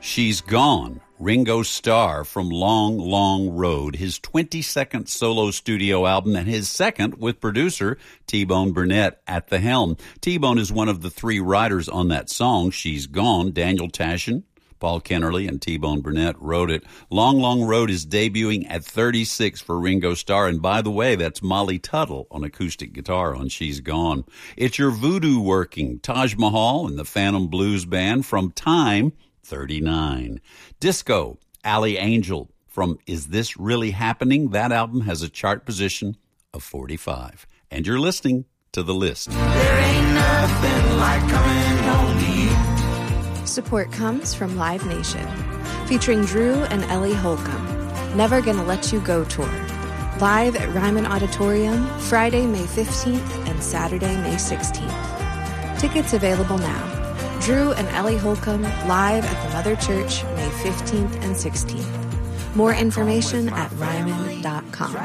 She's Gone, Ringo Starr from Long, Long Road, his 22nd solo studio album and his second with producer T-Bone Burnett at the helm. T-Bone is one of the three writers on that song, She's Gone. Daniel Tashin, Paul Kennerly, and T-Bone Burnett wrote it. Long, Long Road is debuting at 36 for Ringo Starr. And by the way, that's Molly Tuttle on acoustic guitar on She's Gone. It's Your Voodoo Working, Taj Mahal and the Phantom Blues Band from Time, 39. Disco, Allie Angel from Is This Really Happening? That album has a chart position of 45. And you're listening to The List. There ain't nothing like coming home to you. Support comes from Live Nation, featuring Drew and Ellie Holcomb. Never Gonna Let You Go tour. Live at Ryman Auditorium, Friday, May 15th and Saturday, May 16th. Tickets available now. Drew and Ellie Holcomb live at the Mother Church, May 15th and 16th. More information at ryman.com.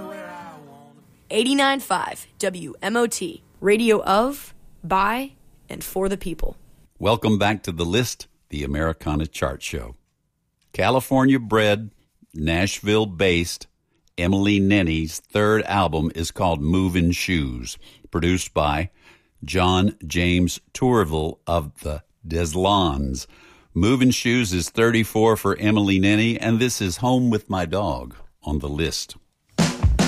89.5 WMOT, radio of, by, and for the people. Welcome back to The List, the Americana Chart Show. California-bred, Nashville-based, Emily Nenny's third album is called Movin' Shoes, produced by John James Tourville of the Deslons. Movin' Shoes is 34 for Emily Nenny, and this is Home with My Dog on The List.